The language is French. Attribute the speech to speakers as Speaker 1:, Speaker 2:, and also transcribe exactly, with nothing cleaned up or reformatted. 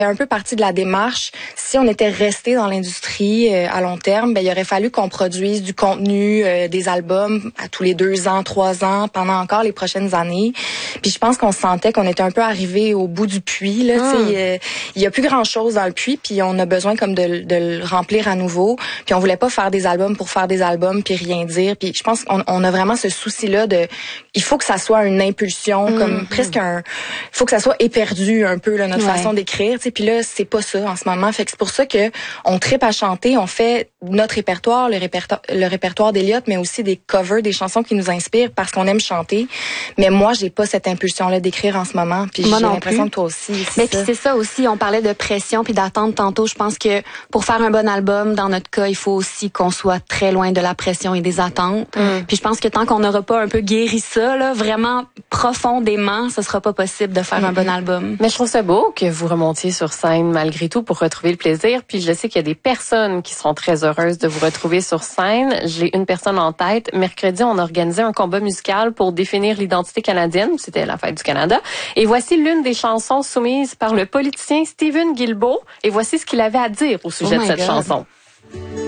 Speaker 1: un peu partie de la démarche. Si on était resté dans l'industrie euh, à long terme, ben il aurait fallu qu'on produise du contenu, euh, des albums à tous les deux ans, trois ans, pendant encore les prochaines années. Puis je pense qu'on sentait qu'on était un peu arrivé au bout du puits. Là, mmh. tu sais, euh, il y a plus grand chose dans le puits, puis on a besoin comme de, de le remplir à nouveau. Puis on voulait pas faire des albums pour faire des albums puis rien dire. Puis je pense qu'on on a vraiment ce souci-là de, il faut que ça soit une impulsion, mmh. comme presque un, il faut que ça soit éperdu un peu là, notre ouais. façon d'écrire. Tu sais, puis là c'est pas ça en ce moment. Fait que c'est pour ça que on tripe à chanter, on fait notre répertoire, le répertoire, le répertoire d'Eliott, mais aussi des covers, des chansons qui nous inspirent parce qu'on aime chanter. Mais moi, j'ai pas cette impulsion-là d'écrire en ce moment. Puis j'ai l'impression que toi aussi.
Speaker 2: Mais puis c'est ça aussi. On parlait de pression puis d'attente tantôt. Je pense que pour faire un bon album, dans notre cas, il faut aussi qu'on soit très loin de la pression et des attentes. Mm. Puis je pense que tant qu'on n'aura pas un peu guéri ça, là, vraiment profondément, ce sera pas possible de faire mm-hmm. un bon album.
Speaker 3: Mais je trouve ça beau que vous remontiez sur scène malgré tout pour retrouver le plaisir. Puis je sais qu'il y a des personnes qui seront très heureuses de vous retrouver sur scène. J'ai une personne en tête. Mercredi, on a organisé un combat musical pour définir l'identité canadienne. C'était la fête du Canada. Et voici l'une des chansons soumises par le politicien Stephen Guilbeault. Et voici ce qu'il avait à dire au sujet oh de cette God. chanson.